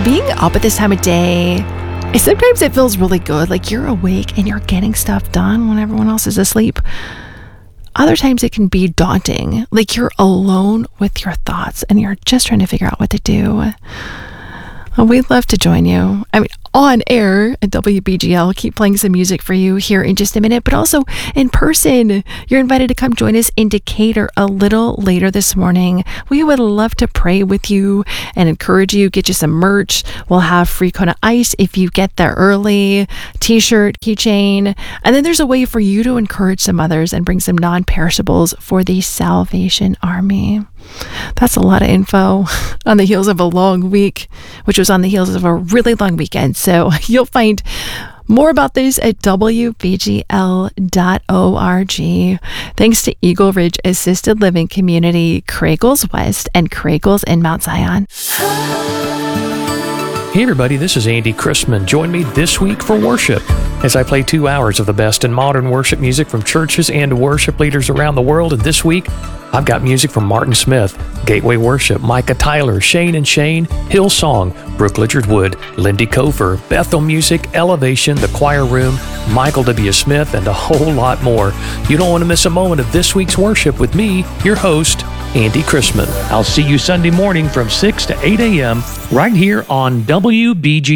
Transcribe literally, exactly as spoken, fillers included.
being up at this time of day, sometimes it feels really good. Like you're awake and you're getting stuff done when everyone else is asleep. Other times it can be daunting. Like you're alone with your thoughts and you're just trying to figure out what to do. Well, we'd love to join you. I mean, on air at W B G L, keep playing some music for you here in just a minute, but also in person. You're invited to come join us in Decatur a little later this morning. We would love to pray with you and encourage you, get you some merch. We'll have free Kona Ice if you get there early, t-shirt, keychain, and then there's a way for you to encourage some others and bring some non-perishables for the Salvation Army. That's a lot of info on the heels of a long week, which was on the heels of a really long weekend. So you'll find more about this at W B G L dot org. Thanks to Eagle Ridge Assisted Living Community, Craigles West, and Craigles in Mount Zion. Hey everybody, this is Andy Christman. Join me this week for worship as I play two hours of the best in modern worship music from churches and worship leaders around the world. And this week, I've got music from Martin Smith, Gateway Worship, Micah Tyler, Shane and Shane, Hillsong, Brooke Lichard Wood, Lindy Kofer, Bethel Music, Elevation, The Choir Room, Michael W. Smith, and a whole lot more. You don't want to miss a moment of this week's worship with me, your host, Andy Christman. I'll see you Sunday morning from six to eight a.m. right here on W B G.